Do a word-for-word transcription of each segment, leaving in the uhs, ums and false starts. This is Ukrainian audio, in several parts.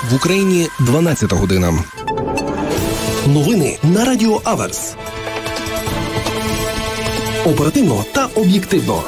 В Україні дванадцята година. Новини на Радіо Аверс. Оперативно та об'єктивно.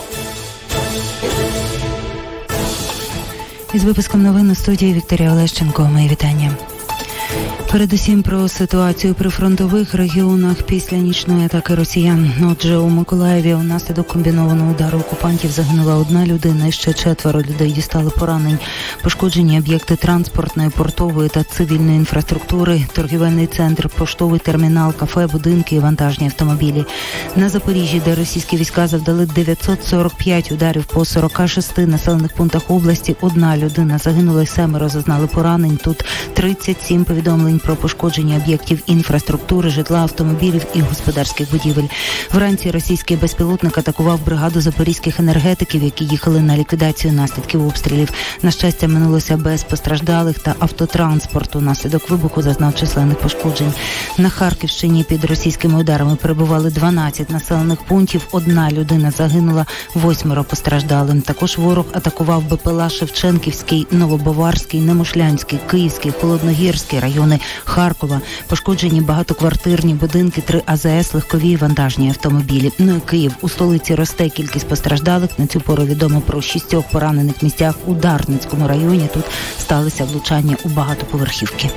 Із випуском новин у студії Вікторія Олещенко. Мої вітання. Передусім про ситуацію при фронтових регіонах після нічної атаки росіян. Отже, у Миколаєві унаслідок комбінованого удару окупантів загинула одна людина і ще четверо людей дістали поранень. Пошкоджені об'єкти транспортної, портової та цивільної інфраструктури, торгівельний центр, поштовий термінал, кафе, будинки і вантажні автомобілі. На Запоріжжі, де російські війська завдали дев'ятсот сорок п'ять ударів по сорока шести населених пунктах області, одна людина загинула і семеро зазнали поранень. Тут тридцять сім повідомлень про пошкодження об'єктів інфраструктури, житла, автомобілів і господарських будівель. Вранці російський безпілотник атакував бригаду запорізьких енергетиків, які їхали на ліквідацію наслідків обстрілів. На щастя, минулося без постраждалих та автотранспорту. Наслідок вибуху зазнав численних пошкоджень. На Харківщині під російськими ударами перебували дванадцять населених пунктів. Одна людина загинула, восьмеро постраждали. Також ворог атакував БПЛА Шевченківський, Новобаварський, Немишлянський, Київський, Холодногірський райони Харкова. Пошкоджені багатоквартирні будинки, три А З С, легкові і вантажні автомобілі. Ну і Київ. У столиці росте кількість постраждалих. На цю пору відомо про шістьох поранених місцях у Дарницькому районі. Тут сталися влучання у багатоповерхівки.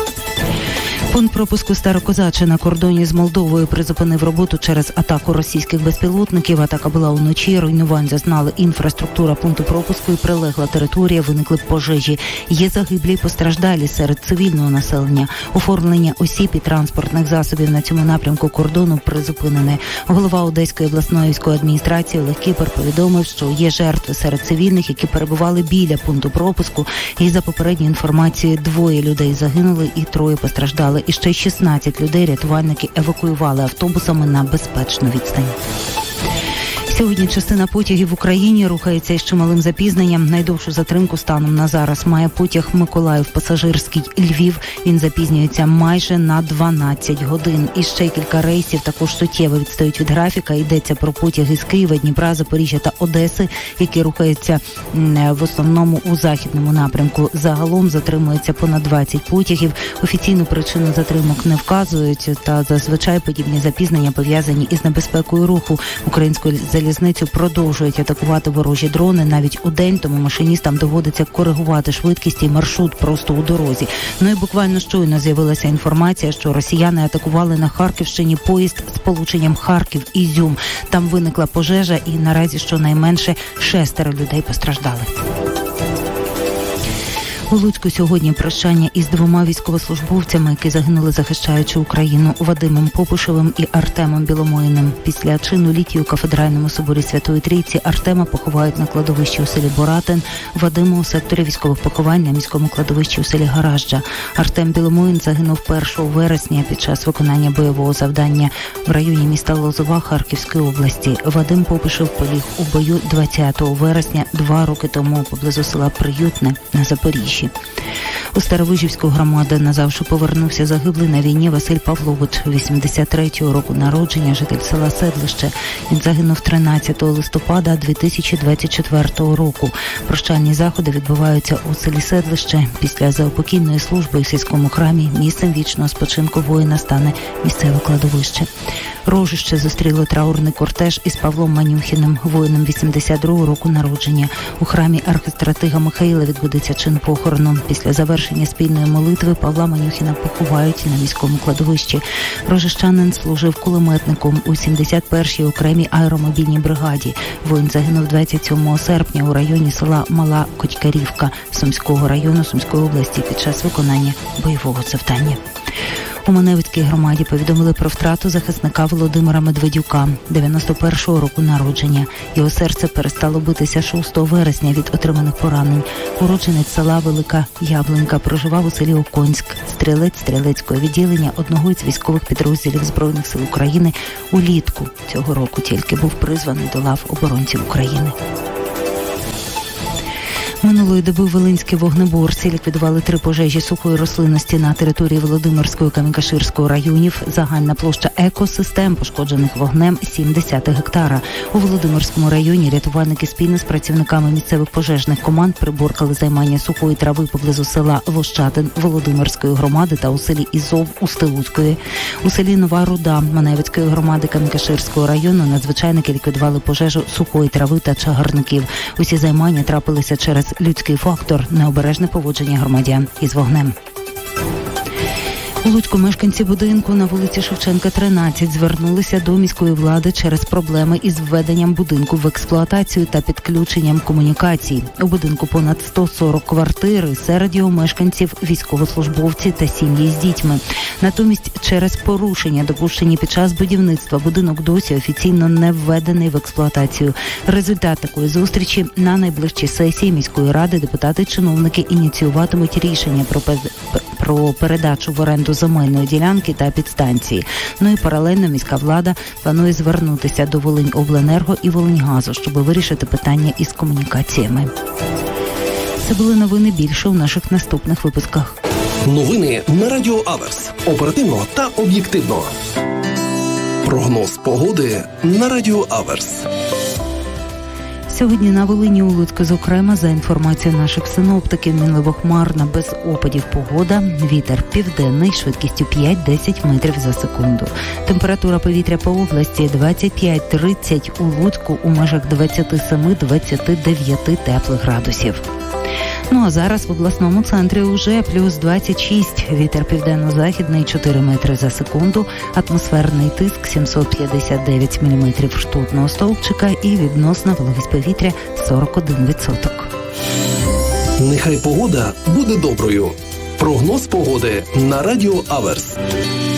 Пункт пропуску Старокозаче на кордоні з Молдовою призупинив роботу через атаку російських безпілотників. Атака була уночі, руйнувань зазнали інфраструктура пункту пропуску і прилегла територія, виникли пожежі. Є загиблі й постраждалі серед цивільного населення. Оформлення осіб і транспортних засобів на цьому напрямку кордону призупинене. Голова Одеської обласної військової адміністрації Олег Кіпер повідомив, що є жертви серед цивільних, які перебували біля пункту пропуску. І за попередньою інформацією, двоє людей загинули і троє постраждали. І ще шістнадцять людей рятувальники евакуювали автобусами на безпечну відстань. Сьогодні частина потягів в Україні рухається із чималим запізненням. Найдовшу затримку станом на зараз має потяг Миколаїв-Пасажирський Львів. Він запізнюється майже на дванадцять годин. І ще кілька рейсів також суттєво відстають від графіка. Йдеться про потяги з Києва, Дніпра, Запоріжжя та Одеси, які рухаються в основному у західному напрямку. Загалом затримується понад двадцять потягів. Офіційну причину затримок не вказують, та зазвичай подібні запізнення пов'язані із небезпекою руху. Українською залізницю продовжують атакувати ворожі дрони навіть у день, тому машиністам доводиться коригувати швидкість і маршрут просто у дорозі. Ну і буквально щойно з'явилася інформація, що росіяни атакували на Харківщині поїзд з полученням Харків-Ізюм. Там виникла пожежа і наразі щонайменше шестеро людей постраждали. У Луцьку сьогодні прощання із двома військовослужбовцями, які загинули, захищаючи Україну, Вадимом Попушевим і Артемом Біломоїним. Після чину літії у Кафедральному соборі Святої Трійці Артема поховають на кладовищі у селі Боратин, Вадима у секторі військових поховань на міському кладовищі у селі Гаражджа. Артем Біломоїн загинув першого вересня під час виконання бойового завдання в районі міста Лозова Харківської області. Вадим Попушев поліг у бою двадцятого вересня два роки тому поблизу села Приютне на Запоріжжі. У Старовижівську громаду назавжди повернувся загиблий на війні Василь Павлович, вісімдесят третього року народження, житель села Седлище. Він загинув тринадцятого листопада дві тисячі двадцять четвертого року. Прощальні заходи відбуваються у селі Седлище. Після заупокійної служби у сільському храмі місцем вічного спочинку воїна стане місцеве кладовище. Рожище зустріло траурний кортеж із Павлом Манюхіним, воїном вісімдесят другого року народження. У храмі архистратига Михаїла відбудеться чин похорону. Після завершення спільної молитви Павла Манюхіна поховають на міському кладовищі. Рожищанин служив кулеметником у сімдесят першій окремій аеромобільній бригаді. Воїн загинув двадцять сьомого серпня у районі села Мала Котькарівка Сумського району Сумської області під час виконання бойового завдання. У Маневицькій громаді повідомили про втрату захисника Володимира Медведюка, дев'яносто першого року народження. Його серце перестало битися шостого вересня від отриманих поранень. Уродженець села Велика Яблонька проживав у селі Оконськ. Стрілець стрілецького відділення одного із військових підрозділів Збройних сил України улітку цього року тільки був призваний до лав оборонців України. Минулої доби волинські вогнеборці ліквідували три пожежі сухої рослинності на території Володимирського та Камінь-Каширського районів. Загальна площа екосистем, пошкоджених вогнем, сімдесят гектара. У Володимирському районі рятувальники спільно з працівниками місцевих пожежних команд приборкали займання сухої трави поблизу села Вощатин Володимирської громади та у селі Ізов Устилуцької. У селі Нова Руда Маневицької громади Камінь-Каширського району надзвичайники ліквідували пожежу сухої трави та чагарників. Усі займання трапилися через людський фактор, необережне поводження громадян із вогнем. У Луцьку мешканці будинку на вулиці Шевченка, тринадцять звернулися до міської влади через проблеми із введенням будинку в експлуатацію та підключенням комунікацій. У будинку понад сто сорок квартир, серед його мешканців військовослужбовці та сім'ї з дітьми. Натомість через порушення, допущені під час будівництва, будинок досі офіційно не введений в експлуатацію. Результат такої зустрічі: на найближчій сесії міської ради депутати-чиновники ініціюватимуть рішення про, про передачу в оренду земельної ділянки та підстанції. Ну і паралельно міська влада планує звернутися до Волиньобленерго і Волиньгазу, щоб вирішити питання із комунікаціями. Це були новини, більше у наших наступних випусках. Новини на Радіо Аверс. Оперативно та об'єктивно. Прогноз погоди на Радіо Аверс. Сьогодні на Волині, у Луцьку, зокрема, за інформацією наших синоптиків, мінливо хмарна, без опадів погода, вітер південний, швидкістю п'ять-десять метрів за секунду. Температура повітря по області двадцять п'ять тридцять, у Луцьку у межах двадцять сім двадцять дев'ять теплих градусів. Ну а зараз в обласному центрі уже плюс двадцять шість, вітер південно-західний чотири метри за секунду, атмосферний тиск сімсот п'ятдесят дев'ять міліметрів ртутного стовпчика і відносна вологість повітря сорок один відсоток. Нехай погода буде доброю. Прогноз погоди на Радіо Аверс.